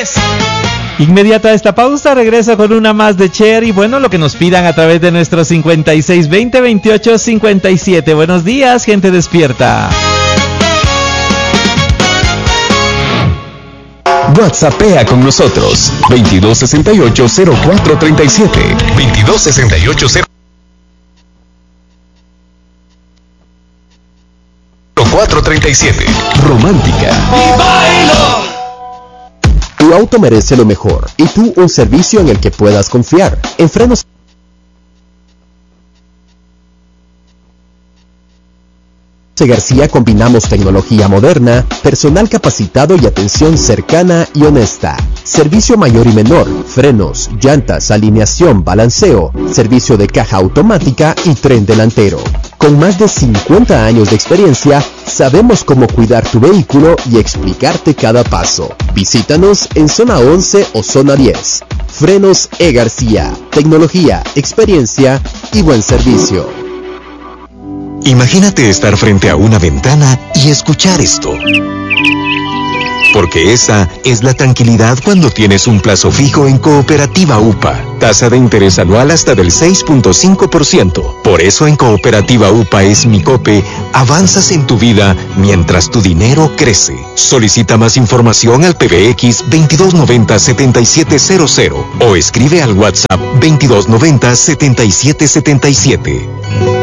Inmediata a esta pausa, regreso con una más de Cher y bueno, lo que nos pidan a través de nuestro 56 20 28 57. Buenos días, gente despierta. WhatsAppea con nosotros 2268-0437 2268-0437 Romántica. ¡Y bailo! Tu auto merece lo mejor y tú un servicio en el que puedas confiar. En Frenos García combinamos tecnología moderna, personal capacitado y atención cercana y honesta. Servicio mayor y menor, frenos, llantas, alineación, balanceo, servicio de caja automática y tren delantero. Con más de 50 años de experiencia, sabemos cómo cuidar tu vehículo y explicarte cada paso. Visítanos en zona 11 o zona 10. Frenos E. García. Tecnología, experiencia y buen servicio. Imagínate estar frente a una ventana y escuchar esto. Porque esa es la tranquilidad cuando tienes un plazo fijo en Cooperativa UPA. Tasa de interés anual hasta del 6.5%. Por eso en Cooperativa UPA es Mi Cope, avanzas en tu vida mientras tu dinero crece. Solicita más información al PBX 2290-7700 o escribe al WhatsApp 2290-7777.